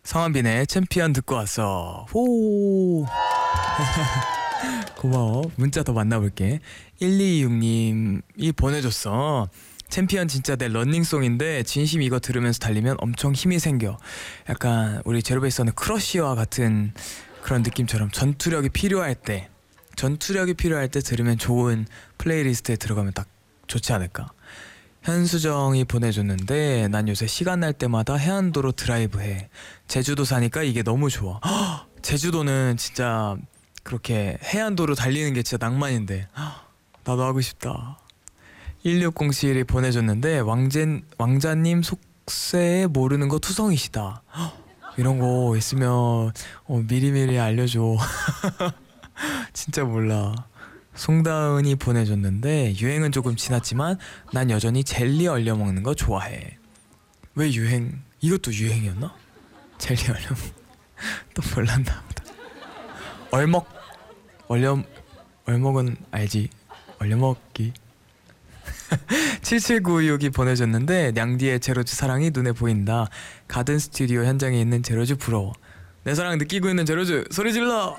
성한빈의 챔피언 듣고 왔어. 호. 고마워. 문자 더 만나볼게. 1226님이 보내줬어. 챔피언 진짜 내 러닝송인데 진심 이거 들으면서 달리면 엄청 힘이 생겨. 약간 우리 제로베이스는 크러쉬와 같은 그런 느낌처럼 전투력이 필요할 때 들으면 좋은 플레이리스트에 들어가면 딱 좋지 않을까. 현수정이 보내줬는데 난 요새 시간 날 때마다 해안도로 드라이브해. 제주도 사니까 이게 너무 좋아. 헉, 제주도는 진짜 그렇게 해안도로 달리는 게 진짜 낭만인데 나도 하고 싶다. 1607이 보내줬는데 왕자님 속세에 모르는 거 투성이시다. 헉, 이런 거 있으면 미리미리 알려줘. 진짜 몰라. 송다은이 보내줬는데 유행은 조금 지났지만 난 여전히 젤리 얼려 먹는 거 좋아해. 왜 유행? 이것도 유행이었나? 젤리 얼려 또 몰랐나 보다. 얼먹은 알지? 얼려 먹기. 7796이 보내줬는데 냥디의 제로즈 사랑이 눈에 보인다. 가든 스튜디오 현장에 있는 제로즈 부러워. 내 사랑 느끼고 있는 제로즈 소리 질러.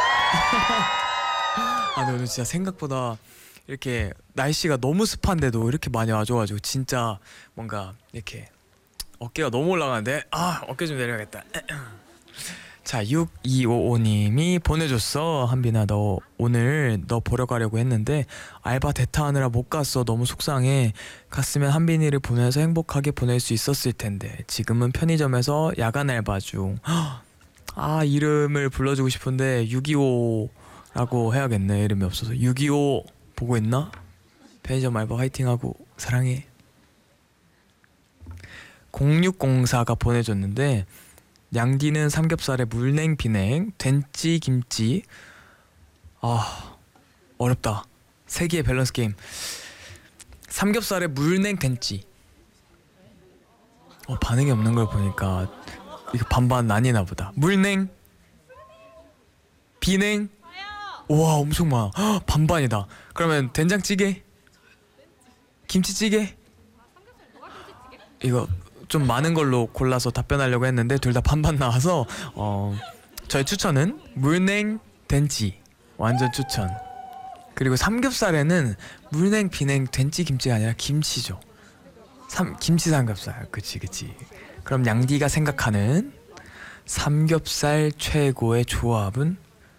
아, 근데 오늘 진짜 생각보다 이렇게 날씨가 너무 습한데도 이렇게 많이 와줘가지고 진짜 뭔가 이렇게 어깨가 너무 올라가는데 어깨 좀 내려야겠다. 자, 6255님이 보내줬어. 한빈아, 너 오늘 너 보러 가려고 했는데 알바 대타하느라 못 갔어. 너무 속상해. 갔으면 한빈이를 보면서 행복하게 보낼 수 있었을 텐데 지금은 편의점에서 야간 알바 중. 이름을 불러주고 싶은데 625라고 해야겠네. 이름이 없어서. 625 보고 있나? 편의점 알바 화이팅하고 사랑해. 0604가 보내줬는데 냥디는 삼겹살에 물냉 비냉 된찌 김치. 어렵다. 세기의 밸런스 게임. 삼겹살에 물냉 된찌. 반응이 없는 걸 보니까 이거 반반 나뉘나 보다. 물냉 비냉. 우와, 엄청 많아. 반반이다. 그러면 된장찌개? 김치찌개? 이거 좀 많은 걸로 골라서 답변하려고 했는데 둘 다 반반 나와서 저의 추천은 물냉 된찌. 완전 추천. 그리고 삼겹살에는 물냉 비냉 된찌 김치가 아니라 김치죠. 김치 삼겹살. 그치. 그럼 냥디가 생각하는 삼겹살 최고의 조합은?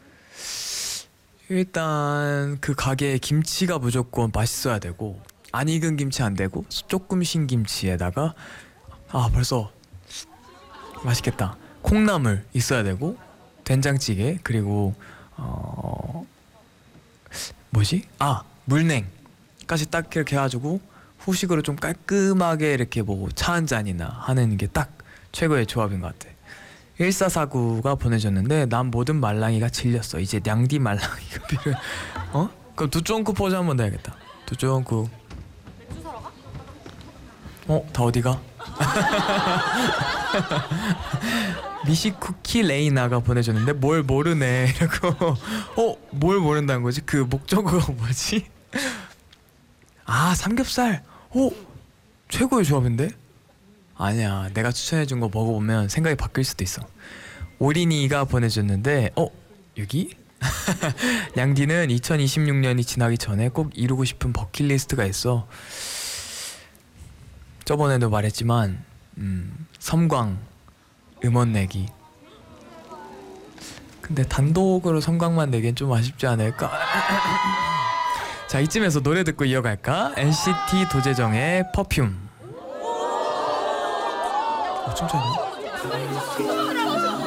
일단 그 가게의 김치가 무조건 맛있어야 되고, 안 익은 김치 안 되고 조금 신 김치에다가 벌써 맛있겠다. 콩나물 있어야 되고, 된장찌개, 그리고 물냉까지 딱 이렇게 해가지고 후식으로 좀 깔끔하게 이렇게 뭐 차 한 잔이나 하는 게 딱 최고의 조합인 것 같아. 1449가 보내줬는데 난 모든 말랑이가 질렸어. 이제 냥디 말랑이가 필요해. 그럼 두쫑쿠 포즈 한번 내야겠다. 두쫑쿠. 다 어디가? 미시쿠키 레이나가 보내줬는데 뭘 모르네 이러고. 뭘 모른다는 거지? 그 목적어가 뭐지? 삼겹살. 최고의 조합인데? 아니야, 내가 추천해준 거 먹어보면 생각이 바뀔 수도 있어. 오린이가 보내줬는데 여기? 냥디는 2026년이 지나기 전에 꼭 이루고 싶은 버킷리스트가 있어. 저번에도 말했지만 섬광 음원 내기. 근데 단독으로 섬광만 내기엔 좀 아쉽지 않을까? 자, 이쯤에서 노래 듣고 이어갈까? NCT 도재정의 퍼퓸. 춤춰야 되나?